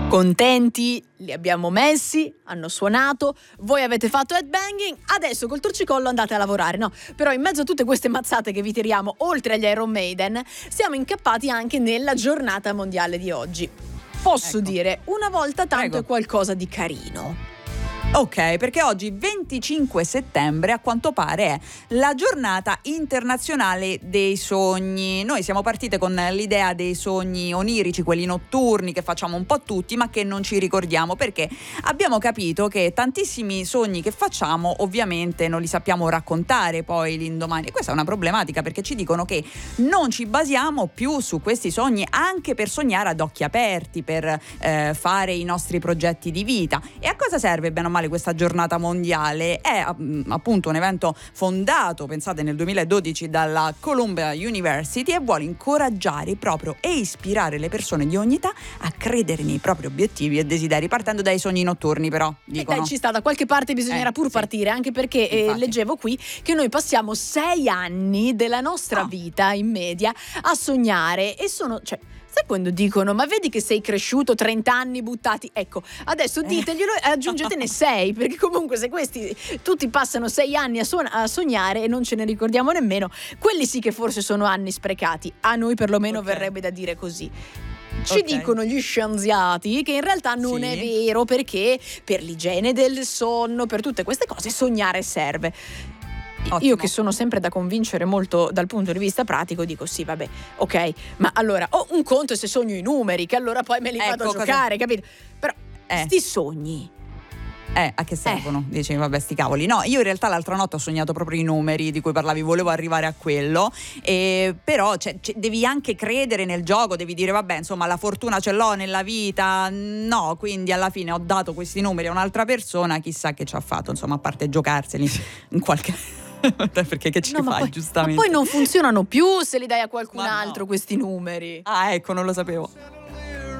Contenti? Li abbiamo messi, hanno suonato, voi avete fatto headbanging, adesso col torcicollo andate a lavorare, no? Però in mezzo a tutte queste mazzate che vi tiriamo, oltre agli Iron Maiden, siamo incappati anche nella giornata mondiale di oggi. Posso dire, una volta tanto è qualcosa di carino. Ok, perché oggi 25 settembre a quanto pare è la giornata internazionale dei sogni. Noi siamo partite con l'idea dei sogni onirici, quelli notturni che facciamo un po' tutti ma che non ci ricordiamo, perché abbiamo capito che tantissimi sogni che facciamo ovviamente non li sappiamo raccontare poi l'indomani, e questa è una problematica perché ci dicono che non ci basiamo più su questi sogni anche per sognare ad occhi aperti, per fare i nostri progetti di vita. E a cosa serve bene o male questa giornata mondiale? È appunto un evento fondato, pensate, nel 2012 dalla Columbia University, e vuole incoraggiare proprio e ispirare le persone di ogni età a credere nei propri obiettivi e desideri, partendo dai sogni notturni, però dicono. Dai, ci sta, da qualche parte bisognerà pur partire, anche perché leggevo qui che noi passiamo 6 anni della nostra vita in media a sognare, e sono, sai quando dicono ma vedi che sei cresciuto, 30 anni buttati, ecco, adesso diteglielo e aggiungetene 6, perché comunque se questi tutti passano 6 anni a sognare e non ce ne ricordiamo nemmeno, quelli sì che forse sono anni sprecati. A noi perlomeno verrebbe da dire così. Ci dicono gli scienziati che in realtà non è vero, perché per l'igiene del sonno, per tutte queste cose, sognare serve. Ottimo. Io che sono sempre da convincere molto dal punto di vista pratico, dico sì, vabbè, ok, ma allora un conto è se sogno i numeri, che allora poi me li vado a giocare, capito? Però sti sogni a che servono? Dici, vabbè, sti cavoli. No, io in realtà l'altra notte ho sognato proprio i numeri di cui parlavi, volevo arrivare a quello, però devi anche credere nel gioco, devi dire vabbè, insomma, la fortuna ce l'ho nella vita, no, quindi alla fine ho dato questi numeri a un'altra persona, chissà che ci ha fatto, insomma, a parte giocarseli in qualche... perché che ci fai, giustamente? Ma poi non funzionano più se li dai a qualcun altro questi numeri. Ah, ecco, non lo sapevo.